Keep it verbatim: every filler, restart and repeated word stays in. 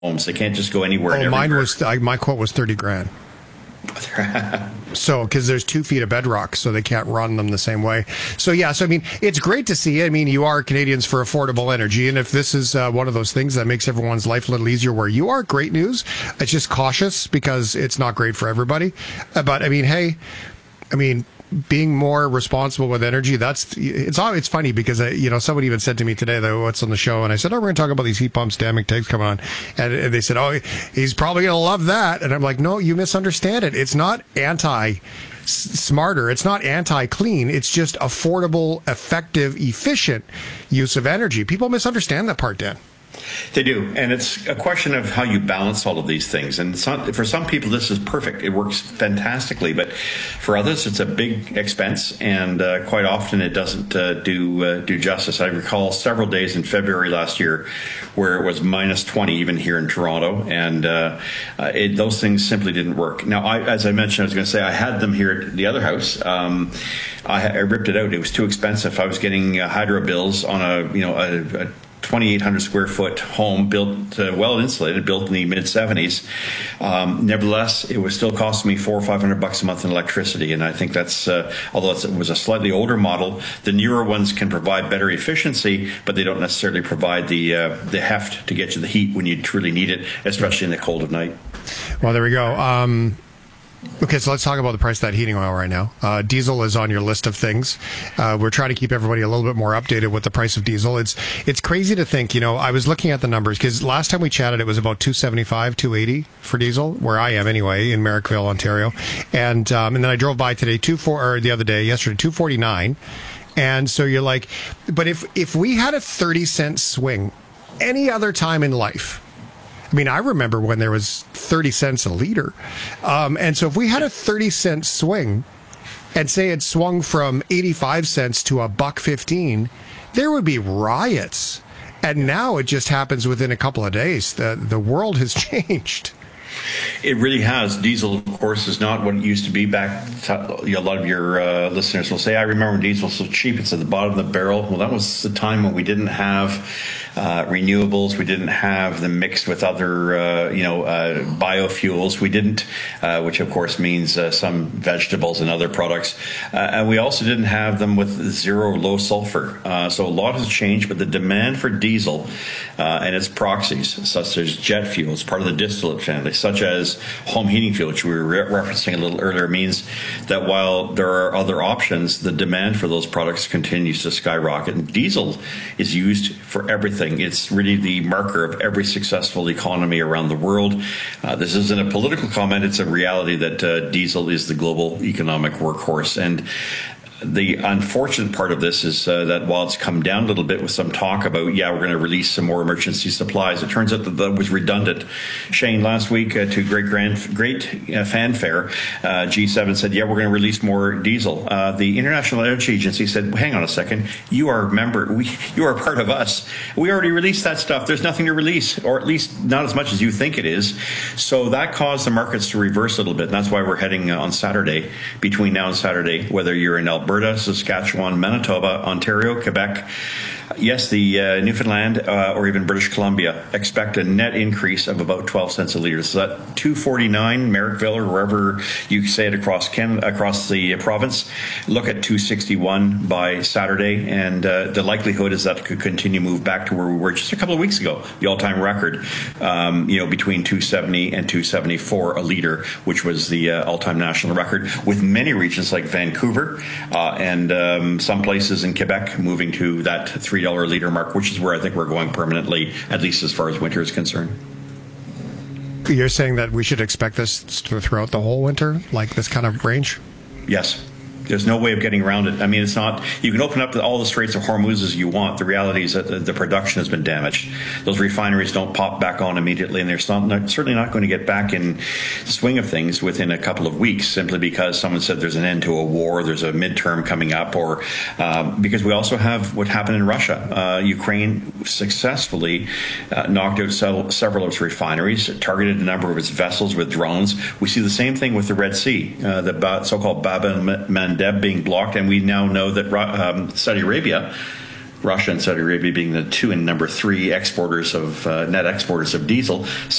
homes. They can't just go anywhere. Oh, and mine everywhere. was, I, my quote was thirty grand. So, because there's two feet of bedrock, so they can't run them the same way. So, yeah, so I mean, it's great to see. I mean, you are Canadians for affordable energy, and if this is uh, one of those things that makes everyone's life a little easier where you are, great news. It's just cautious because it's not great for everybody. Uh, but, I mean, hey, I mean, being more responsible with energy, that's it's it's funny because I, you know, somebody even said to me today that what's on the show, and I said, oh, we're going to talk about these heat pumps, damn tanks coming on, and, and they said, oh, he's probably going to love that, and I'm like, no, you misunderstand it. It's not anti smarter, it's not anti clean, it's just affordable, effective, efficient use of energy. People misunderstand that part, Dan. They do, and it's a question of how you balance all of these things. And some, for some people, this is perfect. It works fantastically, but for others, it's a big expense, and uh, quite often it doesn't uh, do uh, do justice. I recall several days in February last year where it was minus twenty, even here in Toronto, and uh, uh, it, those things simply didn't work. Now, I, as I mentioned, I was going to say I had them here at the other house. Um, I, I ripped it out. It was too expensive. I was getting uh, hydro bills on a you know a, a twenty-eight hundred square foot home built, uh, well insulated, built in the mid seventies. Um, nevertheless, it was still costing me four or five hundred bucks a month in electricity, and I think that's uh, although it's, it was a slightly older model, the newer ones can provide better efficiency, but they don't necessarily provide the uh, the heft to get you the heat when you truly need it, especially in the cold of night. Well, there we go. Um Okay, so let's talk about the price of that heating oil right now. Uh, diesel is on your list of things. Uh, we're trying to keep everybody a little bit more updated with the price of diesel. It's it's crazy to think, you know, I was looking at the numbers because last time we chatted, it was about two seventy-five, two eighty for diesel, where I am anyway, in Merrickville, Ontario. And um, and then I drove by today, two four, or the other day, yesterday, two forty-nine. And so you're like, but if if we had a thirty cent swing any other time in life, I mean, I remember when there was thirty cents a liter. Um, and so if we had a thirty cent swing and say it swung from eighty-five cents to a buck fifteen, there would be riots. And now it just happens within a couple of days. The, the world has changed. It really has. Diesel, of course, is not what it used to be back. A lot of your uh, listeners will say, I remember when diesel was so cheap, it's at the bottom of the barrel. Well, that was the time when we didn't have uh, renewables. We didn't have them mixed with other, uh, you know, uh, biofuels. We didn't, uh, which of course means uh, some vegetables and other products. Uh, and we also didn't have them with zero low sulfur. Uh, so a lot has changed, but the demand for diesel uh, and its proxies, such as jet fuel, is part of the distillate family, such as home heating fuel, which we were re referencing a little earlier, means that while there are other options, the demand for those products continues to skyrocket. And diesel is used for everything. It's really the marker of every successful economy around the world. Uh, this isn't a political comment. It's a reality that uh, diesel is the global economic workhorse. And the unfortunate part of this is uh, that while it's come down a little bit with some talk about, yeah, we're going to release some more emergency supplies, it turns out that that was redundant. Shane, last week, uh, to great grand, great uh, fanfare, uh, G seven said, yeah, we're going to release more diesel. Uh, the International Energy Agency said, hang on a second, you are a member, we, you are a part of us. We already released that stuff. There's nothing to release, or at least not as much as you think it is. So that caused the markets to reverse a little bit. And that's why we're heading uh, on Saturday, between now and Saturday, whether you're in Alberta, Alberta, Saskatchewan, Manitoba, Ontario, Quebec, yes, the uh, Newfoundland, uh, or even British Columbia, expect a net increase of about twelve cents a litre. So that two forty-nine, Merrickville, or wherever you say it across Ken, across the province, look at two sixty-one by Saturday, and uh, the likelihood is that it could continue to move back to where we were just a couple of weeks ago, the all-time record, um, you know, between two seventy and two seventy-four a litre, which was the uh, all-time national record, with many regions like Vancouver uh, and um, some places in Quebec moving to that three dollar a litre mark, which is where I think we're going permanently, at least as far as winter is concerned. You're saying that we should expect this throughout the whole winter, like this kind of range? Yes. There's no way of getting around it. I mean, it's not, you can open up all the Straits of Hormuz as you want. The reality is that the production has been damaged. Those refineries don't pop back on immediately, and they're certainly not going to get back in the swing of things within a couple of weeks, simply because someone said there's an end to a war, there's a midterm coming up, or uh, because we also have what happened in Russia. Uh, Ukraine successfully uh, knocked out several of its refineries, targeted a number of its vessels with drones. We see the same thing with the Red Sea, uh, the so-called Bab el Mandeb being blocked, and we now know that um, Saudi Arabia Russia and Saudi Arabia being the two and number three exporters of uh, net exporters of diesel.